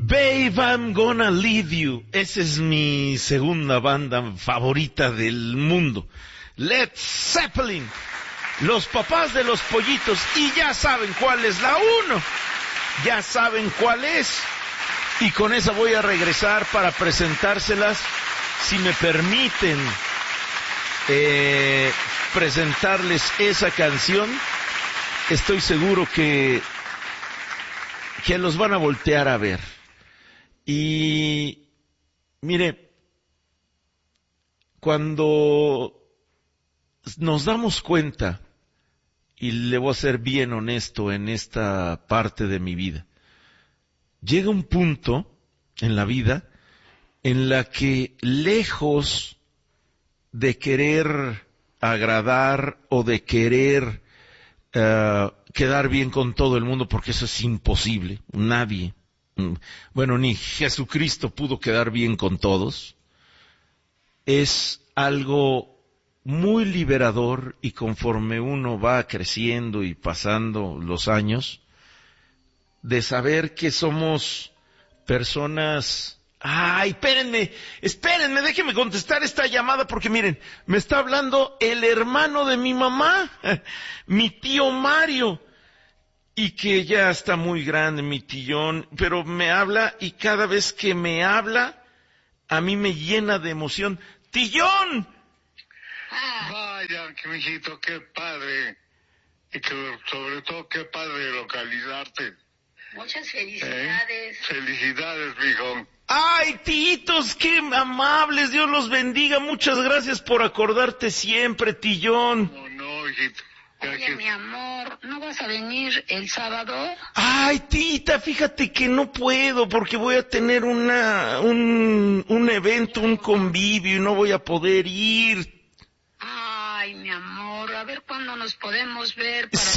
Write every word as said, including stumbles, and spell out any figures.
Babe, I'm Gonna Leave You. Esa es mi segunda banda favorita del mundo. Led Zeppelin, los papás de los pollitos. Y ya saben cuál es la uno. Ya saben cuál es. Y con esa voy a regresar para presentárselas. Si me permiten eh, presentarles esa canción, estoy seguro que, que los van a voltear a ver. Y mire, cuando nos damos cuenta, y le voy a ser bien honesto en esta parte de mi vida, llega un punto en la vida en la que lejos de querer agradar o de querer uh, quedar bien con todo el mundo, porque eso es imposible, nadie, bueno, ni Jesucristo pudo quedar bien con todos, es algo muy liberador, y conforme uno va creciendo y pasando los años, de saber que somos personas... ¡Ay, espérenme! Espérenme, déjenme contestar esta llamada, porque miren, me está hablando el hermano de mi mamá, mi tío Mario, y que ya está muy grande, mi tillón, pero me habla, y cada vez que me habla, a mí me llena de emoción. ¡Tillón! Vaya, que mijito, qué padre, y que sobre todo qué padre localizarte. Muchas felicidades. ¿Eh? Felicidades, mijo. ¡Ay, tíos, qué amables! Dios los bendiga. Muchas gracias por acordarte siempre, tillón. No, no, hijito. Oye, que... mi amor, ¿no vas a venir el sábado? Ay, tita, fíjate que no puedo porque voy a tener una un, un evento, un convivio, y no voy a poder ir. Ay, mi amor, a ver cuándo nos podemos ver para...